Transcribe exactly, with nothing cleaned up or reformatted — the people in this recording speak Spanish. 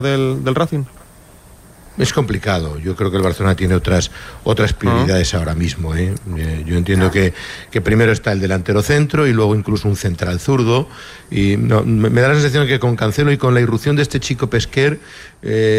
del, del Racing? Es complicado. Yo creo que el Barcelona tiene otras otras prioridades uh-huh. ahora mismo, ¿eh? Eh, yo entiendo que, que primero está el delantero centro y luego incluso un central zurdo. Y no, me, me da la sensación que con Cancelo y con la irrupción de este chico Pesquer... Eh,